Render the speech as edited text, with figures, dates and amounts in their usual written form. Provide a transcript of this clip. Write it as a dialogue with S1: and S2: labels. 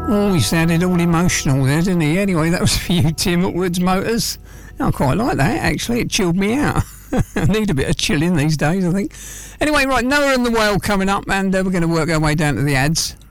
S1: Oh, he sounded all emotional there, didn't he? Anyway, that was for you, Tim at Woods Motors. I quite like that, actually. It chilled me out. I need a bit of chilling these days, I think. Anyway, right, Noah and the Whale coming up, and we're going to work our way down to the ads.